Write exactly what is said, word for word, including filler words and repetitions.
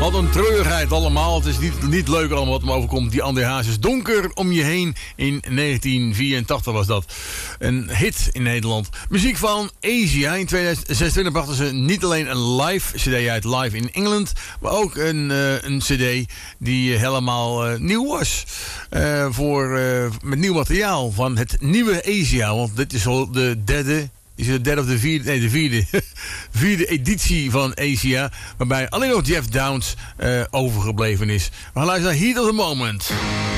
Wat een treurigheid allemaal. Het is niet, niet leuk allemaal wat me overkomt. Die André Hazes, Donker om je heen. In negentien vierentachtig was dat. Een hit in Nederland. Muziek van Asia. In tweeduizend zesentwintig brachten ze niet alleen een live cd uit, Live in England. Maar ook een, uh, een cd die helemaal uh, nieuw was. Uh, voor, uh, met nieuw materiaal van het nieuwe Asia. Want dit is al de derde... Is het de derde of de vierde? Nee, de vierde. vierde editie van Asia. Waarbij alleen nog Jeff Downs uh, overgebleven is. We gaan luisteren naar Heat of the Moment.